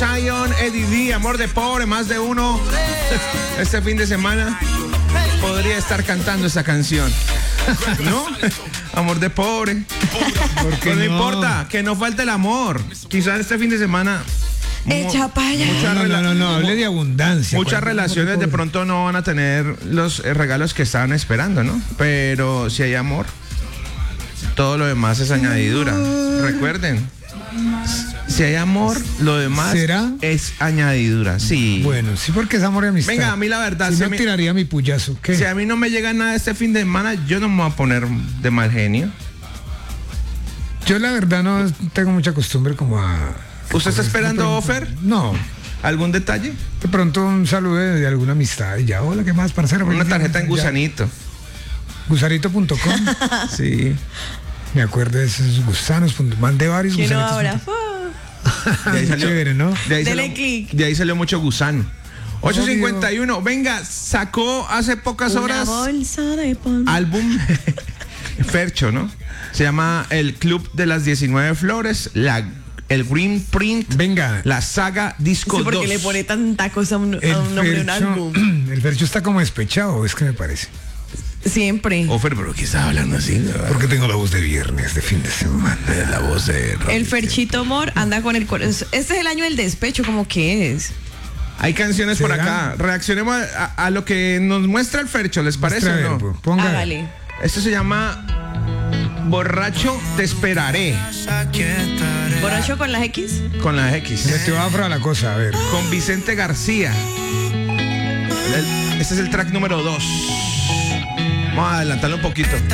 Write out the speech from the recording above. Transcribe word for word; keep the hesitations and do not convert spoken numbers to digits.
Zion, Eddie D, Amor de Pobre, más de uno este fin de semana podría estar cantando esa canción, ¿no? Amor de Pobre. Porque no, no importa, que no falte el amor. Quizás este fin de semana Echa para allá. No, no, no, no, no, hable de abundancia. Muchas relaciones de pronto no van a tener los regalos que estaban esperando, ¿no? Pero si hay amor, todo lo demás es añadidura. Recuerden, si hay amor, lo demás ¿será? Es añadidura, sí. Bueno, sí, porque es amor y amistad. Venga, a mí la verdad, si si no me, tiraría mi puyazo. ¿Qué? Si a mí no me llega nada este fin de semana, yo no me voy a poner de mal genio. Yo la verdad no tengo mucha costumbre como a... ¿Usted está esperando offer? No. ¿Algún detalle? De pronto un saludo de, de alguna amistad y ya, hola, ¿qué más, parcero? Una tarjeta en gusanito. Gusanito punto com. Sí. Me acuerdo de esos gusanos. Mandé varios ¿Quién no gusanitos. ahora? De ahí salió, chévere, ¿no? De ahí Dele salió, click. de ahí salió mucho gusano. ocho cincuenta y uno. Venga, sacó hace pocas horas Una bolsa de pan. álbum Fercho, ¿no? Se llama El Club de las diecinueve Flores, la, el Green Print. Venga. La saga Disco Sí, porque dos. le pone tanta cosa a un, a El un nombre de un Fercho, álbum. el Fercho está como despechado, es que me parece. Siempre. Offer, pero ¿qué estaba hablando así? ¿No? Porque tengo la voz de viernes, de fin de semana. La voz de El Ferchito Amor anda con el corazón. Este es el año del despecho, ¿cómo que es? Hay canciones por ¿será? acá. Reaccionemos a, a lo que nos muestra el Fercho, ¿les parece Muestra, o a ver, no? pues, ponga. Hágale. Esto se llama Borracho Te Esperaré, ¿Borracho con las X? con la X. Metió afro a la cosa, a ver. Con Vicente García. El- este es el track número dos. Vamos a adelantarlo un poquito.